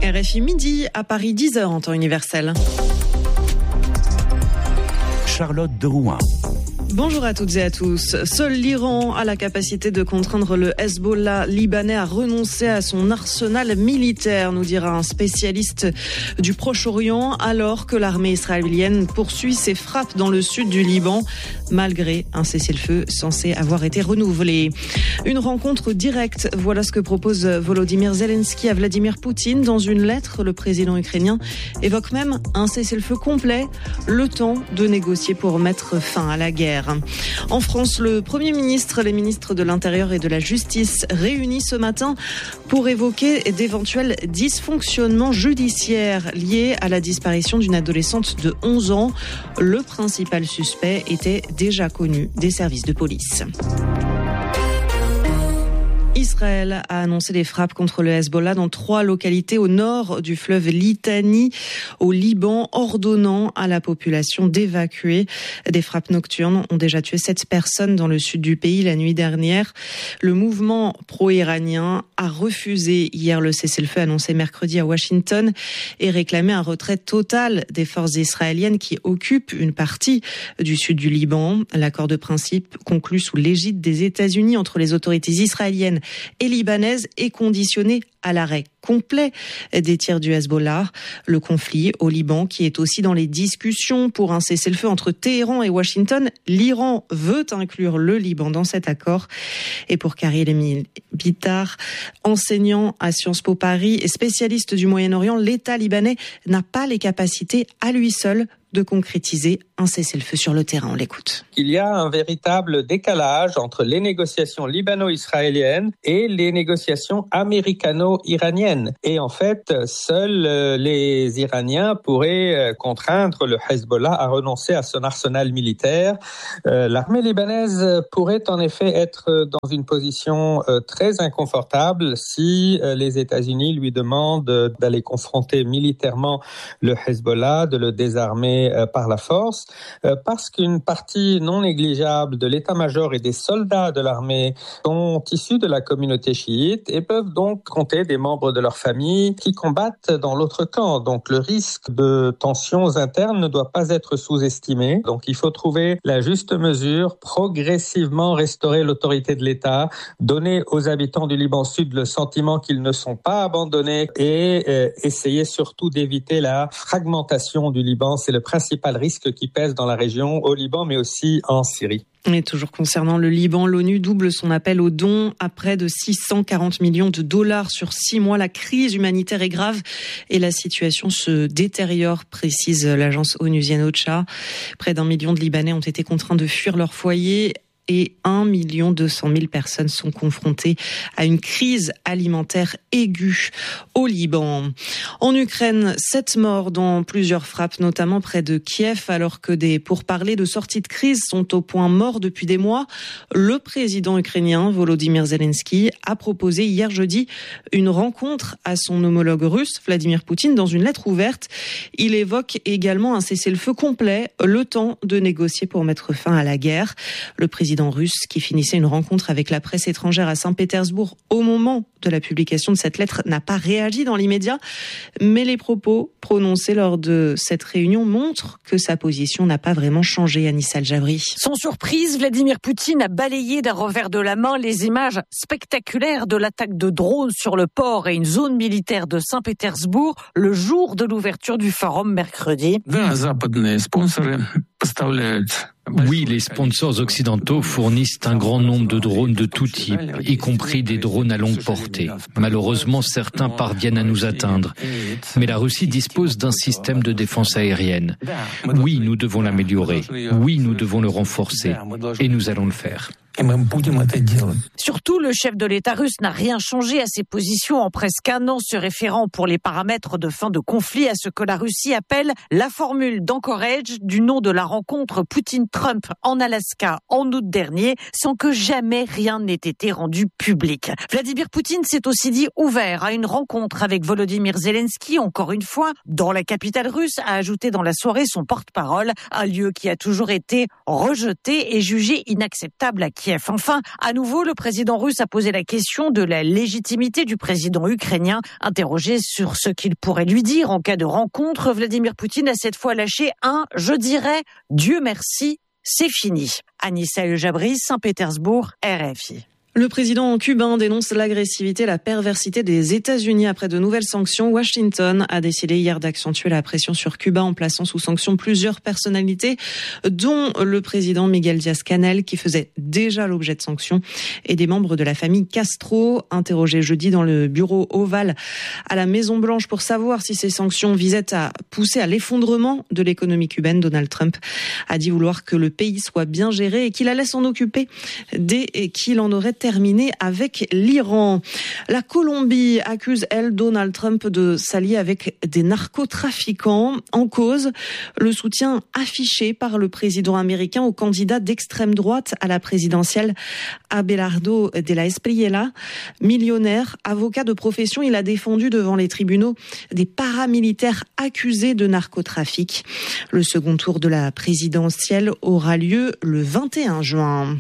RFI midi, à Paris 10h en temps universel. Charlotte de Rouen. Bonjour à toutes et à tous. Seul l'Iran a la capacité de contraindre le Hezbollah libanais à renoncer à son arsenal militaire, nous dira un spécialiste du Proche-Orient, alors que l'armée israélienne poursuit ses frappes dans le sud du Liban, malgré un cessez-le-feu censé avoir été renouvelé. Une rencontre directe, voilà ce que propose Volodymyr Zelensky à Vladimir Poutine. Dans une lettre, le président ukrainien évoque même un cessez-le-feu complet, le temps de négocier pour mettre fin à la guerre. En France, le Premier ministre, les ministres de l'Intérieur et de la Justice réunis ce matin pour évoquer d'éventuels dysfonctionnements judiciaires liés à la disparition d'une adolescente de 11 ans. Le principal suspect était déjà connu des services de police. Israël a annoncé des frappes contre le Hezbollah dans 3 localités au nord du fleuve Litani, au Liban, ordonnant à la population d'évacuer. Des frappes nocturnes ont déjà tué 7 personnes dans le sud du pays la nuit dernière. Le mouvement pro-iranien a refusé hier le cessez-le-feu annoncé mercredi à Washington et réclamé un retrait total des forces israéliennes qui occupent une partie du sud du Liban. L'accord de principe conclu sous l'égide des États-Unis entre les autorités israéliennes et libanaise est conditionné à l'arrêt complet des tirs du Hezbollah. Le conflit au Liban qui est aussi dans les discussions pour un cessez-le-feu entre Téhéran et Washington. L'Iran veut inclure le Liban dans cet accord. Et pour Karim Bitar, enseignant à Sciences Po Paris et spécialiste du Moyen-Orient, l'État libanais n'a pas les capacités à lui seul de concrétiser un cessez-le-feu sur le terrain. On l'écoute. Il y a un véritable décalage entre les négociations libano-israéliennes et les négociations américano-iraniennes. Et en fait, seuls les Iraniens pourraient contraindre le Hezbollah à renoncer à son arsenal militaire. L'armée libanaise pourrait en effet être dans une position très inconfortable si les États-Unis lui demandent d'aller confronter militairement le Hezbollah, de le désarmer par la force, parce qu'une partie non négligeable de l'état-major et des soldats de l'armée sont issus de la communauté chiite et peuvent donc compter des membres de leur famille qui combattent dans l'autre camp. Donc le risque de tensions internes ne doit pas être sous-estimé. Donc il faut trouver la juste mesure, progressivement restaurer l'autorité de l'État, donner aux habitants du Liban Sud le sentiment qu'ils ne sont pas abandonnés et essayer surtout d'éviter la fragmentation du Liban. C'est le principal risque qui pèse dans la région, au Liban, mais aussi en Syrie. Et toujours concernant le Liban, l'ONU double son appel aux dons à près de 640 millions de dollars sur 6 mois. La crise humanitaire est grave et la situation se détériore, précise l'agence onusienne OCHA. Près d'1 million de Libanais ont été contraints de fuir leur foyer. Et 1 200 000 personnes sont confrontées à une crise alimentaire aiguë au Liban. En Ukraine, 7 morts dans plusieurs frappes, notamment près de Kiev, alors que des pourparlers de sortie de crise sont au point mort depuis des mois. Le président ukrainien Volodymyr Zelensky a proposé hier jeudi une rencontre à son homologue russe, Vladimir Poutine, dans une lettre ouverte. Il évoque également un cessez-le-feu complet, le temps de négocier pour mettre fin à la guerre. Le président russe qui finissait une rencontre avec la presse étrangère à Saint-Pétersbourg au moment de la publication de cette lettre n'a pas réagi dans l'immédiat, mais les propos prononcés lors de cette réunion montrent que sa position n'a pas vraiment changé. Anissa El-Jabri. Sans surprise, Vladimir Poutine a balayé d'un revers de la main les images spectaculaires de l'attaque de drones sur le port et une zone militaire de Saint-Pétersbourg le jour de l'ouverture du forum mercredi. Oui, les sponsors occidentaux fournissent un grand nombre de drones de tout type, y compris des drones à longue portée. Malheureusement, certains parviennent à nous atteindre. Mais la Russie dispose d'un système de défense aérienne. Oui, nous devons l'améliorer. Oui, nous devons le renforcer. Et nous allons le faire. Surtout, le chef de l'État russe n'a rien changé à ses positions en presque un an, se référant pour les paramètres de fin de conflit à ce que la Russie appelle la formule d'Anchorage, du nom de la rencontre Poutine-Trump en Alaska en août dernier, sans que jamais rien n'ait été rendu public. Vladimir Poutine s'est aussi dit ouvert à une rencontre avec Volodymyr Zelensky, encore une fois, dans la capitale russe, a ajouté dans la soirée son porte-parole, un lieu qui a toujours été rejeté et jugé inacceptable à Kiev. Kiev. Enfin, à nouveau, le président russe a posé la question de la légitimité du président ukrainien. Interrogé sur ce qu'il pourrait lui dire en cas de rencontre, Vladimir Poutine a cette fois lâché je dirais, Dieu merci, c'est fini. Anissa El-Jabri, Saint-Pétersbourg, RFI. Le président cubain dénonce l'agressivité et la perversité des États-Unis après de nouvelles sanctions. Washington a décidé hier d'accentuer la pression sur Cuba en plaçant sous sanction plusieurs personnalités, dont le président Miguel Díaz-Canel, qui faisait déjà l'objet de sanctions, et des membres de la famille Castro. Interrogé jeudi dans le bureau ovale à la Maison-Blanche pour savoir si ces sanctions visaient à pousser à l'effondrement de l'économie cubaine, Donald Trump a dit vouloir que le pays soit bien géré et qu'il allait s'en occuper dès qu'il en aurait terminé avec l'Iran. La Colombie accuse, elle, Donald Trump de s'allier avec des narcotrafiquants. En cause, le soutien affiché par le président américain au candidat d'extrême droite à la présidentielle, Abelardo de la Espriella. Millionnaire, avocat de profession, il a défendu devant les tribunaux des paramilitaires accusés de narcotrafic. Le second tour de la présidentielle aura lieu le 21 juin.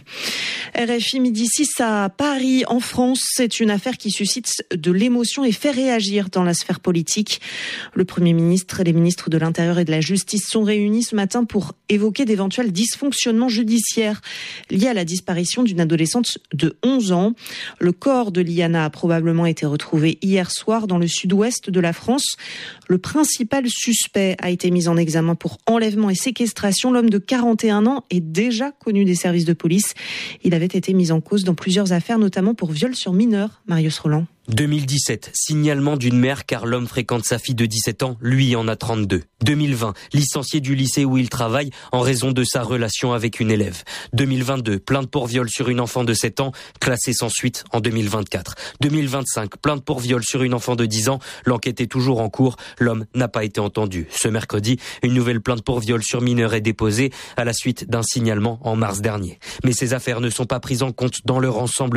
RFI midi 6 à Paris, en France. C'est une affaire qui suscite de l'émotion et fait réagir dans la sphère politique. Le Premier ministre et les ministres de l'Intérieur et de la Justice sont réunis ce matin pour évoquer d'éventuels dysfonctionnements judiciaires liés à la disparition d'une adolescente de 11 ans. Le corps de Liana a probablement été retrouvé hier soir dans le sud-ouest de la France. Le principal suspect a été mis en examen pour enlèvement et séquestration. L'homme de 41 ans est déjà connu des services de police. Il avait été mis en cause dans plusieurs affaires, notamment pour viol sur mineur. Marius Roland. 2017, signalement d'une mère car l'homme fréquente sa fille de 17 ans, lui en a 32. 2020, licencié du lycée où il travaille en raison de sa relation avec une élève. 2022, plainte pour viol sur une enfant de 7 ans, classée sans suite en 2024. 2025, plainte pour viol sur une enfant de 10 ans, l'enquête est toujours en cours, l'homme n'a pas été entendu. Ce mercredi, une nouvelle plainte pour viol sur mineur est déposée à la suite d'un signalement en mars dernier. Mais ces affaires ne sont pas prises en compte dans leur ensemble